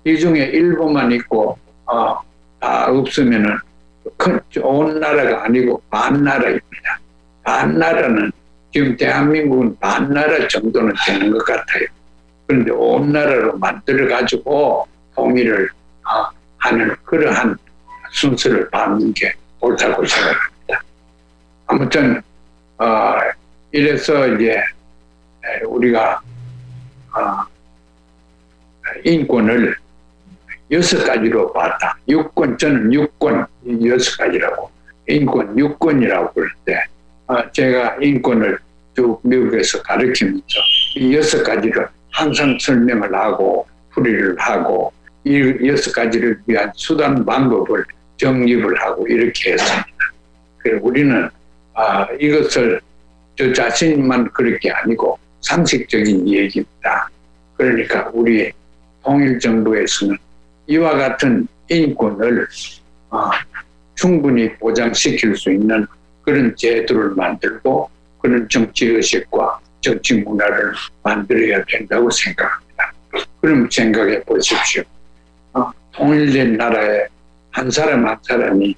이 중에 일부만 있고 다 없으면은 좋은 나라가 아니고 반나라입니다. 반나라는 지금 대한민국은 반나라 정도는 되는 것 같아요. 그런데 온 나라로 만들어가지고 통일을 하는 그러한 순서를 밟는 게 옳다고 생각합니다. 아무튼 이래서 이제 우리가 인권을 6가지로 봤다. 저는 육권 6가지라고 인권 6권이라고 그럴 때 제가 인권을 쭉 미국에서 가르치면서 이 6가지를 항상 설명을 하고 풀이를 하고 이 6가지를 위한 수단 방법을 정립을 하고 이렇게 했습니다. 그래서 우리는 이것을 저 자신만 그럴 게 아니고 상식적인 얘기입니다. 그러니까 우리 통일정부에서는 이와 같은 인권을 충분히 보장시킬 수 있는 그런 제도를 만들고 그런 정치의식과 정치 문화를 만들어야 된다고 생각합니다. 그럼 생각해 보십시오. 통일된 나라에 한 사람 한 사람이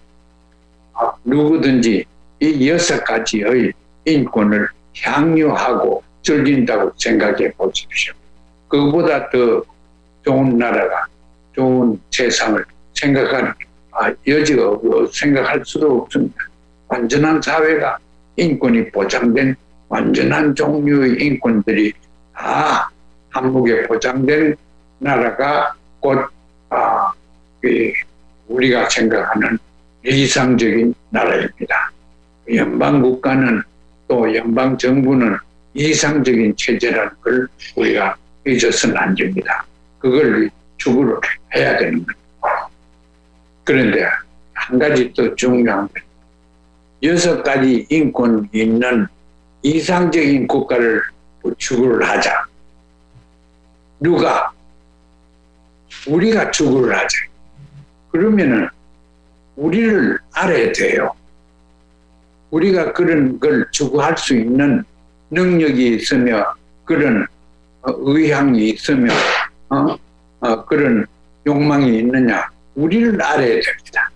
누구든지 이 6가지의 인권을 향유하고 즐긴다고 생각해 보십시오. 그보다 더 좋은 나라가 좋은 세상을 생각할 여지가 없고 생각할 수도 없습니다. 완전한 사회가 인권이 보장된 완전한 종류의 인권들이 다 한국에 보장된 나라가 곧 우리가 생각하는 이상적인 나라입니다. 연방국가는 또 연방정부는 이상적인 체제라는 걸 우리가 잊어서는 안 됩니다. 그걸 추구를 해야 되는 겁니다. 그런데 한 가지 또 중요한 건 6가지 인권이 있는 이상적인 국가를 추구를 하자. 누가? 우리가 추구를 하자. 그러면은 우리를 알아야 돼요. 우리가 그런 걸 추구할 수 있는 능력이 있으며 그런 의향이 있으며 그런 욕망이 있느냐 우리를 알아야 됩니다.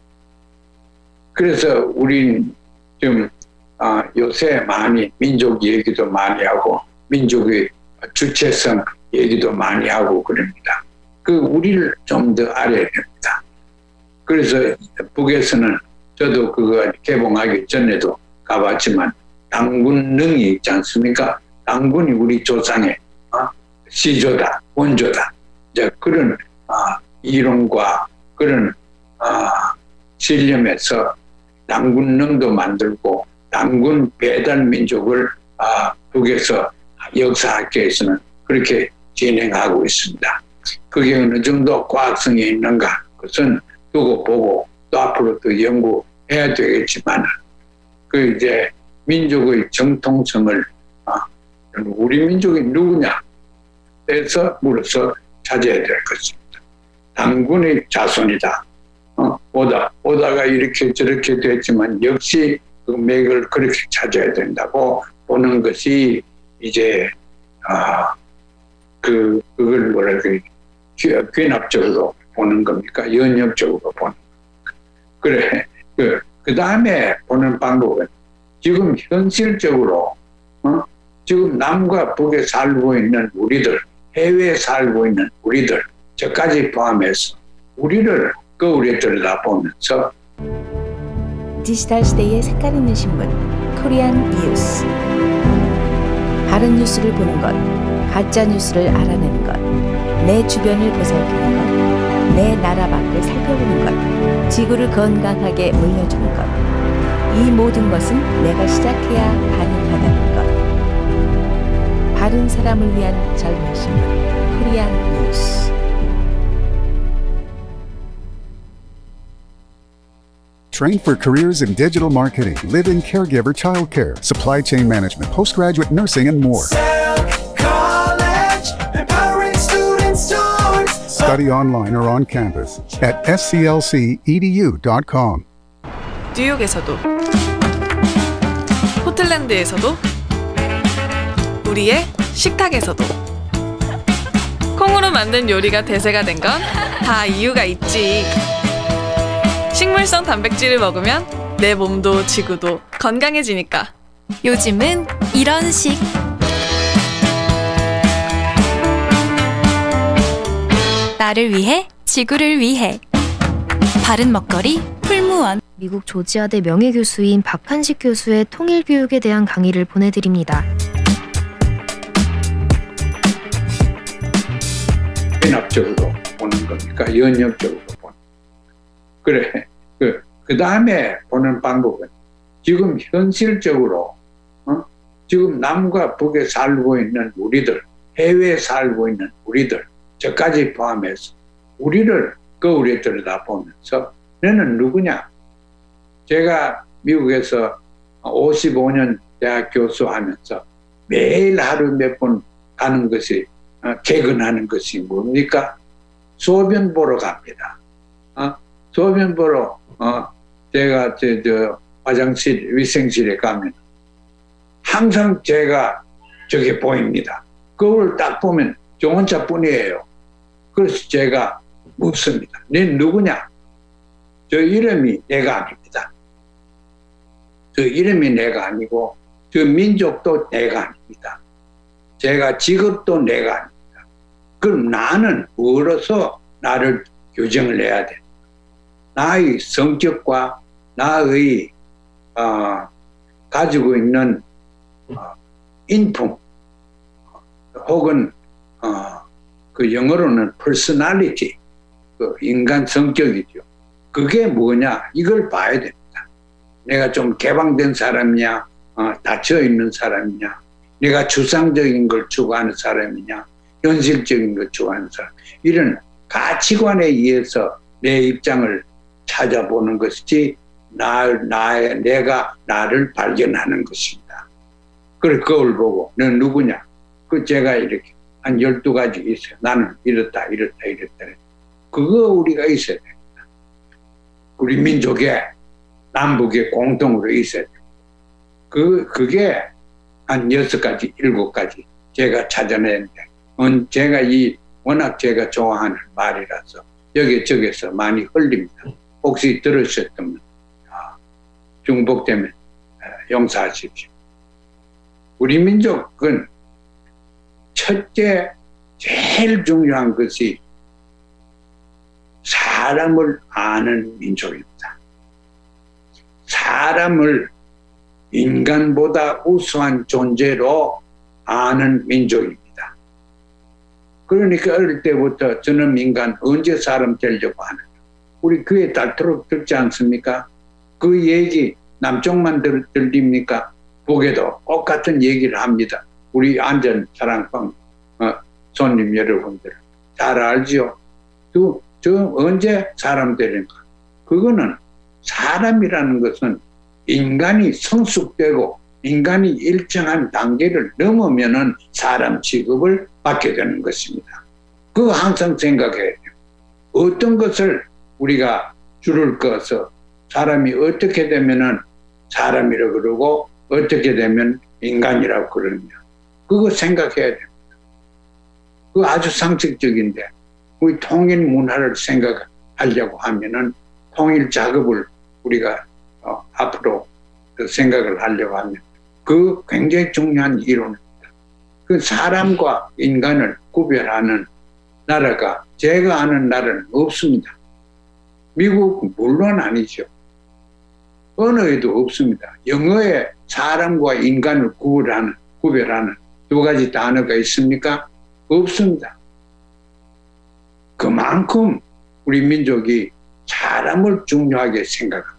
그래서 우린 좀 요새 많이 민족 얘기도 많이 하고 민족의 주체성 얘기도 많이 하고 그럽니다. 우리를 좀 더 알아야 됩니다. 그래서 북에서는 저도 그거 개봉하기 전에도 가봤지만 당군능이 있지 않습니까? 당군이 우리 조상의 시조다, 원조다. 이제 그런 이론과 그런 신념에서 당군능도 만들고 당군 배달 민족을 북에서 역사학계에서는 그렇게 진행하고 있습니다. 그게 어느 정도 과학성이 있는가? 그것은 두고 보고 또 앞으로 또 연구해야 되겠지만 이제 민족의 정통성을 우리 민족이 누구냐? 에서 물어서 찾아야 될 것입니다. 당군의 자손이다. 오다가 이렇게 저렇게 됐지만 역시 그 맥을 그렇게 찾아야 된다고 보는 것이 이제 그걸 뭐랄까 귀납적으로 보는 겁니까? 연역적으로 보는 겁니까? 그래 그 다음에 보는 방법은 지금 현실적으로 지금 남과 북에 살고 있는 우리들, 해외에 살고 있는 우리들, 저까지 포함해서 우리를 거울에 들여다보면서 디지털 시대의 색깔 있는 신문 코리안 뉴스. 바른 뉴스를 보는 것, 가짜 뉴스를 알아내는 것, 내 주변을 보살피는 것, 내 나라 밖을 살펴보는 것, 지구를 건강하게 물려주는 것. 이 모든 것은 내가 시작해야 가능하다는 것. 바른 사람을 위한 젊은 신문 코리안 뉴스. Train for careers in digital marketing, live-in caregiver childcare, supply chain management, postgraduate nursing, and more. College, empowering students towards Study online or on campus at sclcedu.com. 뉴욕에서도, 포틀랜드에서도, 우리의 식탁에서도 콩으로 만든 요리가 대세가 된 건 다 이유가 있지. 식물성 단백질을 먹으면 내 몸도 지구도 건강해지니까. 요즘은 이런 식. 나를 위해, 지구를 위해. 바른 먹거리 풀무원. 미국 조지아대 명예교수인 박한식 교수의 통일교육에 대한 강의를 보내드립니다. 연합적으로 보는 겁니까? 연역적으로 보는. 그래. 그 다음에 보는 방법은 지금 현실적으로 지금 남과 북에 살고 있는 우리들, 해외에 살고 있는 우리들, 저까지 포함해서 우리를 거울에 들여다보면서 너는 누구냐? 제가 미국에서 55년 대학 교수하면서 매일 하루 몇 번 가는 것이 퇴근하는 것이 뭡니까? 소변 보러 갑니다. 소변 보러 제가 저 화장실 위생실에 가면 항상 제가 저게 보입니다. 거울을 딱 보면 저 혼자뿐이에요. 그래서 제가 묻습니다. 너 누구냐? 저 이름이 내가 아닙니다. 저 이름이 내가 아니고 저 민족도 내가 아닙니다. 제가 직업도 내가 아닙니다. 그럼 나는 뭐로서 나를 규정을 해야 돼? 나의 성격과 나의 가지고 있는 인품 혹은 그 영어로는 personality, 그 인간 성격이죠. 그게 뭐냐? 이걸 봐야 됩니다. 내가 좀 개방된 사람이냐, 닫혀 있는 사람이냐, 내가 추상적인 걸 추구하는 사람이냐, 현실적인 걸 추구하는 사람. 이런 가치관에 의해서 내 입장을 찾아보는 것이지 내가 나를 발견하는 것입니다. 그래 거울 보고 너 누구냐? 그 제가 이렇게 한 12가지 있어요. 나는 이렇다. 그거 우리가 있어야 됩니다. 우리 민족에 남북에 공통으로 있어야 됩니다. 그게 한 6가지, 7가지 제가 찾아냈는데 제가 워낙 제가 좋아하는 말이라서 여기저기서 많이 흘립니다. 혹시 들으셨다면 중복되면 용서하십시오. 우리 민족은 첫째 제일 중요한 것이 사람을 아는 민족입니다. 사람을 인간보다 우수한 존재로 아는 민족입니다. 그러니까 어릴 때부터 저는 인간 언제 사람 되려고 하는 우리 귀에 닳도록 듣지 않습니까? 그 얘기 남쪽만 들립니까? 북에도 똑같은 얘기를 합니다. 우리 안전 사랑방 손님 여러분들 잘 알죠? 저 언제 사람 되는가? 그거는 사람이라는 것은 인간이 성숙되고 인간이 일정한 단계를 넘으면은 사람 취급을 받게 되는 것입니다. 그거 항상 생각해야 돼요. 어떤 것을 우리가 줄을 꺼서 사람이 어떻게 되면은 사람이라고 그러고 어떻게 되면 인간이라고 그러냐. 그거 생각해야 됩니다. 그거 아주 상식적인데 우리 통일 문화를 생각하려고 하면은 통일 작업을 우리가 앞으로 생각을 하려고 하면 그 굉장히 중요한 이론입니다. 그 사람과 인간을 구별하는 나라가 제가 아는 나라는 없습니다. 미국 물론 아니죠. 언어에도 없습니다. 영어에 사람과 인간을 구별하는 2가지 단어가 있습니까? 없습니다. 그만큼 우리 민족이 사람을 중요하게 생각합니다.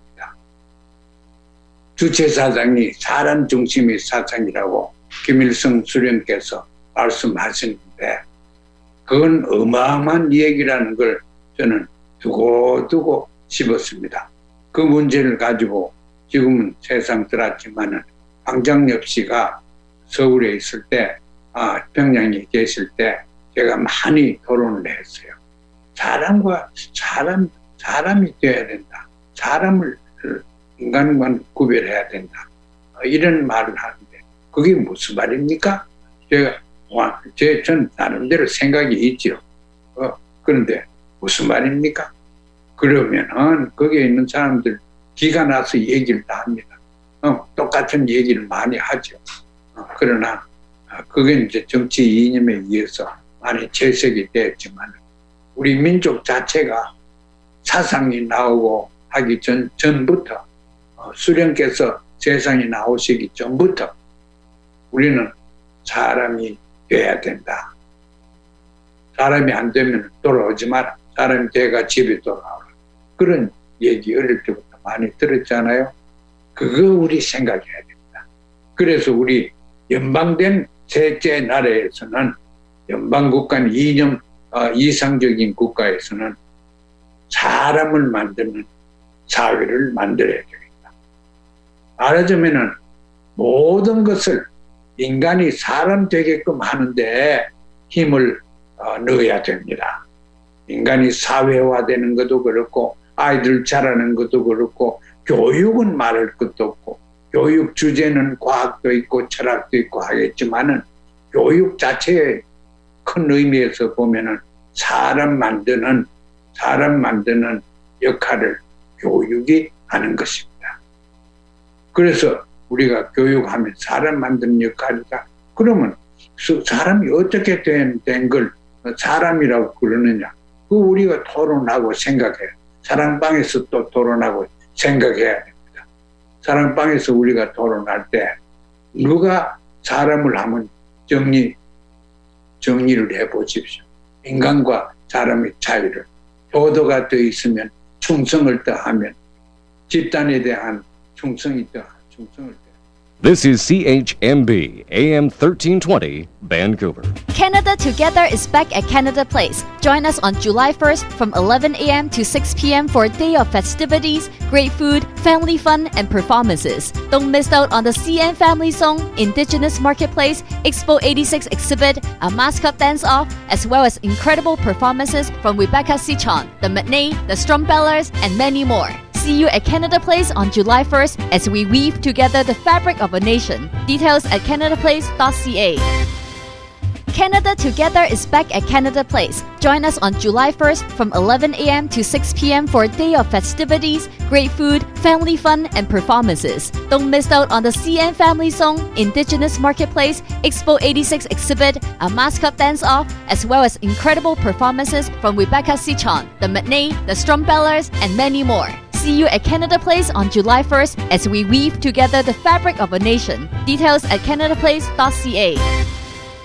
주체사상이 사람 중심의 사상이라고 김일성 수령께서 말씀하시는데 그건 어마어마한 얘기라는 걸 저는 두고두고 씹었습니다. 그 문제를 가지고 지금은 세상 들었지만은 황장엽 씨가 서울에 있을 때, 평양에 계실 때 제가 많이 토론을 했어요. 사람이 되어야 된다. 사람을 인간과 구별해야 된다. 이런 말을 하는데 그게 무슨 말입니까? 제가 전 나름대로 생각이 있죠. 그런데 무슨 말입니까? 그러면은 거기에 있는 사람들 기가 나서 얘기를 다 합니다. 똑같은 얘기를 많이 하죠. 그러나 그게 이제 정치 이념에 의해서 많이 재색이 되었지만 우리 민족 자체가 사상이 나오고 하기 전부터 수령께서 세상에 나오시기 전부터 우리는 사람이 돼야 된다. 사람이 안 되면 돌아오지 마라. 사람이 돼가 집에 돌아오라. 그런 얘기 어릴 때부터 많이 들었잖아요. 그거 우리 생각해야 됩니다. 그래서 우리 연방된 셋째 나라에서는 연방국가 이념 이상적인 국가에서는 사람을 만드는 사회를 만들어야 됩니다. 말하자면은 모든 것을 인간이 사람 되게끔 하는데 힘을 넣어야 됩니다. 인간이 사회화되는 것도 그렇고 아이들 자라는 것도 그렇고 교육은 말할 것도 없고 교육 주제는 과학도 있고 철학도 있고 하겠지만은 교육 자체의 큰 의미에서 보면은 사람 만드는 역할을 교육이 하는 것입니다. 그래서 우리가 교육하면 사람 만드는 역할이다. 그러면 사람이 어떻게 된 걸 사람이라고 그러느냐? 그 우리가 토론하고 생각해요. 사랑방에서 또 토론하고 생각해야 됩니다. 사랑방에서 우리가 토론할 때 누가 사람을 하면 정리를 해보십시오. 인간과 사람의 차이를. 도도가 더 있으면 충성을 더하면 집단에 대한 충성을 더하면. This is CHMB AM 1320 Vancouver. Canada Together is back at Canada Place. Join us on July 1st from 11 a.m. to 6 p.m. for a day of festivities, great food, family fun, and performances. Don't miss out on the CN Family Song, Indigenous Marketplace, Expo 86 exhibit, a mascot dance-off, as well as incredible performances from Rebecca Sichon, the Matney, the Strumbellers, and many more. See you at Canada Place on July 1st as we weave together the fabric of a nation. Details at canadaplace.ca. Canada Together is back at Canada Place. Join us on July 1st from 11 a.m. to 6 p.m. for a day of festivities, great food, family fun, and performances. Don't miss out on the CN Family Song, Indigenous Marketplace, Expo 86 exhibit, a mascot dance-off, as well as incredible performances from Rebecca Sichon, the Matney, the Strumbellers, and many more. See you at Canada Place on July 1st as we weave together the fabric of a nation. Details at canadaplace.ca.